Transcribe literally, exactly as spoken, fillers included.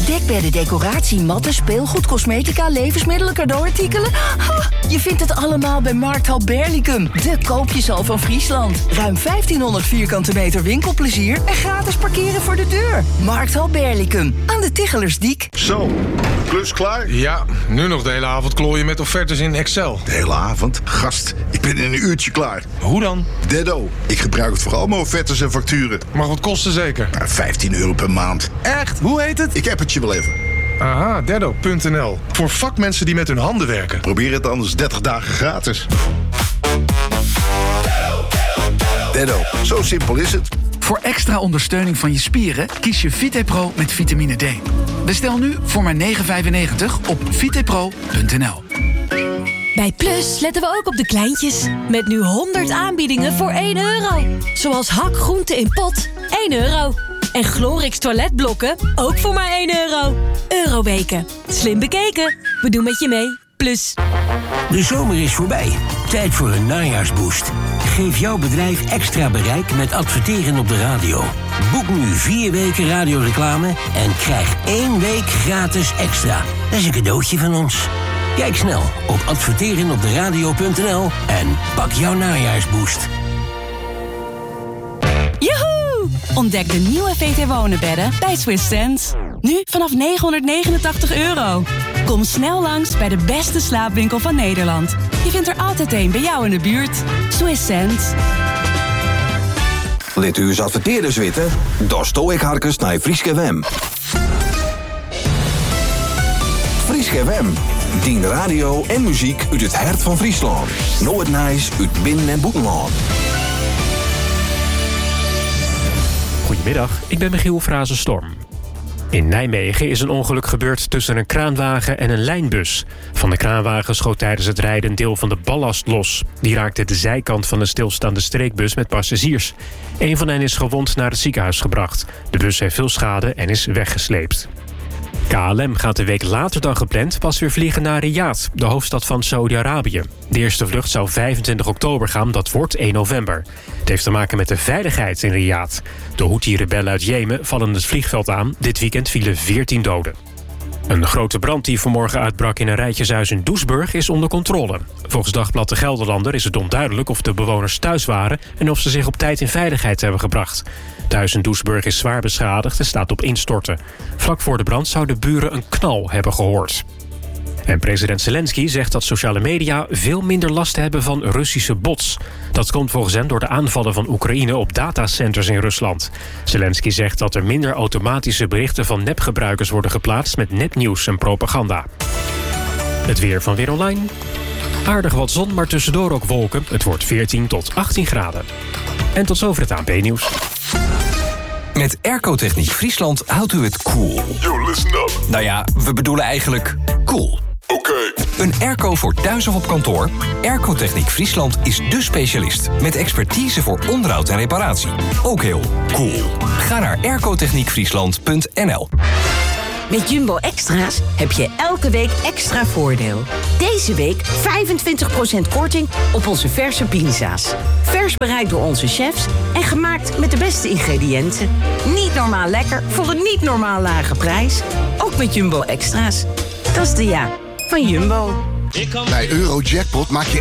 Dekbedden, decoratie, matten, speelgoed, cosmetica, levensmiddelen, cadeauartikelen. Ha, je vindt het allemaal bij Markthal Berlicum. De koopjesal van Friesland. Ruim vijftienhonderd vierkante meter winkelplezier en gratis parkeren voor de deur. Markthal Berlicum. Aan de Tigelersdiek. Zo, klus klaar? Ja, nu nog de hele avond klooien met offertes in Excel. De hele avond? Gast, ik ben in een uurtje klaar. Hoe dan? Deddo. Ik gebruik het voor al mijn offertes en facturen. Mag wat kosten zeker? Nou, vijftien euro per maand. Echt? Hoe heet het? Ik heb het je wel even. Aha, deddo punt n l. Voor vakmensen die met hun handen werken. Probeer het anders dertig dagen gratis. Deddo, zo simpel is het. Voor extra ondersteuning van je spieren kies je VitePro met vitamine D. Bestel nu voor maar negen vijfennegentig op vitepro punt n l. Bij Plus letten we ook op de kleintjes. Met nu honderd aanbiedingen voor één euro. Zoals hak groente in pot, één euro. En Glorix toiletblokken, ook voor maar één euro. Euroweken. Slim bekeken. We doen met je mee. Plus. De zomer is voorbij. Tijd voor een najaarsboost. Geef jouw bedrijf extra bereik met adverteren op de radio. Boek nu vier weken radioreclame en krijg één week gratis extra. Dat is een cadeautje van ons. Kijk snel op adverteren op de radio punt n l en pak jouw najaarsboost. Joehoe! Ontdek de nieuwe V T Wonenbedden bij Swiss Sense. Nu vanaf negenhonderdnegenentachtig euro. Kom snel langs bij de beste slaapwinkel van Nederland. Je vindt er altijd een bij jou in de buurt. Swiss Sense. Let u eens adverteerders weten? Daar sto ik harkens naar Frieske W M. Frieske W M. Dien radio en muziek uit het hart van Friesland. Nooit Nijs uit Binnen- en Boekenland. Goedemiddag, ik ben Michiel Frazenstorm. In Nijmegen is een ongeluk gebeurd tussen een kraanwagen en een lijnbus. Van de kraanwagen schoot tijdens het rijden een deel van de ballast los. Die raakte de zijkant van een stilstaande streekbus met passagiers. Een van hen is gewond naar het ziekenhuis gebracht. De bus heeft veel schade en is weggesleept. K L M gaat een week later dan gepland pas weer vliegen naar Riyadh, de hoofdstad van Saudi-Arabië. De eerste vlucht zou vijfentwintig oktober gaan, dat wordt één november. Het heeft te maken met de veiligheid in Riyadh. De Houthi-rebellen uit Jemen vallen het vliegveld aan. Dit weekend vielen veertien doden. Een grote brand die vanmorgen uitbrak in een rijtjeshuis in Doesburg is onder controle. Volgens Dagblad de Gelderlander is het onduidelijk of de bewoners thuis waren en of ze zich op tijd in veiligheid hebben gebracht. Het huis in Doesburg is zwaar beschadigd en staat op instorten. Vlak voor de brand zouden buren een knal hebben gehoord. En president Zelensky zegt dat sociale media veel minder last hebben van Russische bots. Dat komt volgens hem door de aanvallen van Oekraïne op datacenters in Rusland. Zelensky zegt dat er minder automatische berichten van nepgebruikers worden geplaatst met nepnieuws en propaganda. Het weer van Weer Online. Aardig wat zon, maar tussendoor ook wolken. Het wordt veertien tot achttien graden. En tot zover het A N P-nieuws. Met Airco-techniek Friesland houdt u het cool. Yo, listen up. Nou ja, we bedoelen eigenlijk cool. Oké. Een airco voor thuis of op kantoor? Airco-techniek Friesland is dé specialist. Met expertise voor onderhoud en reparatie. Ook heel cool. Ga naar airco-techniek friesland punt n l. Met Jumbo Extra's heb je elke week extra voordeel. Deze week vijfentwintig procent korting op onze verse pizza's. Vers bereid door onze chefs en gemaakt met de beste ingrediënten. Niet normaal lekker voor een niet normaal lage prijs. Ook met Jumbo Extra's. Dat is de ja van Jumbo. Bij Eurojackpot maak je